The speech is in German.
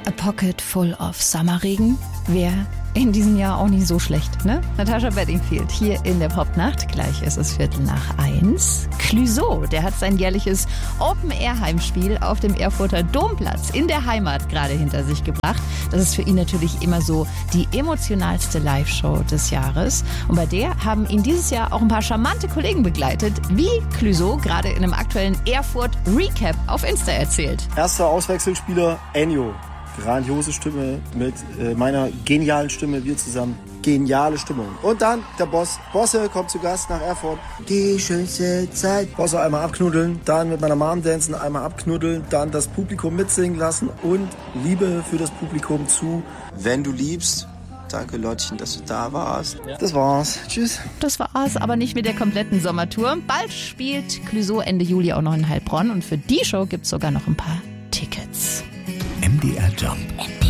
A Pocket Full of Sommerregen wäre in diesem Jahr auch nicht so schlecht, ne? Natascha Bedingfield hier in der Popnacht. Gleich ist es 1:15. Clouseau, der hat sein jährliches Open-Air-Heimspiel auf dem Erfurter Domplatz in der Heimat gerade hinter sich gebracht. Das ist für ihn natürlich immer so die emotionalste Live-Show des Jahres. Und bei der haben ihn dieses Jahr auch ein paar charmante Kollegen begleitet, wie Clouseau gerade in einem aktuellen Erfurt-Recap auf Insta erzählt. Erster Auswechselspieler Ennio. Grandiose Stimme mit meiner genialen Stimme, wir zusammen. Geniale Stimmung. Und dann der Boss. Bosse kommt zu Gast nach Erfurt. Die schönste Zeit. Bosse einmal abknuddeln, dann mit meiner Mom dancen, einmal abknuddeln, dann das Publikum mitsingen lassen und Liebe für das Publikum zu. Wenn du liebst. Danke, Lottchen, dass du da warst. Ja. Das war's. Tschüss. Das war's, aber nicht mit der kompletten Sommertour. Bald spielt Clouseau Ende Juli auch noch in Heilbronn und für die Show gibt's sogar noch ein paar Tickets. MDR Jump.